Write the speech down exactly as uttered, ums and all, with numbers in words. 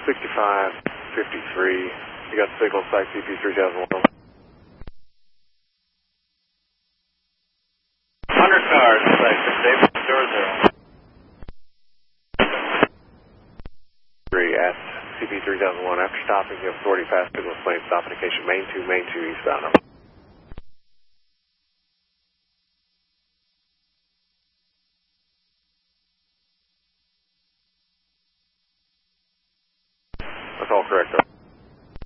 sixty-five fifty-three. You got signal site C P three thousand one. one hundred cars, site David, zero zero. three at C P three thousand one. After stopping, you have authority fast signal plane stop indication main two, main two eastbound. That's all correct.